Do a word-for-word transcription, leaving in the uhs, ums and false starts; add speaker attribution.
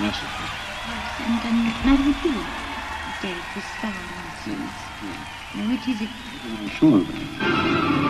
Speaker 1: necessary.
Speaker 2: Yes, and um, now would you date the star, Masters?
Speaker 1: Yeah.
Speaker 2: Now, which is it?
Speaker 1: I'm sure of that.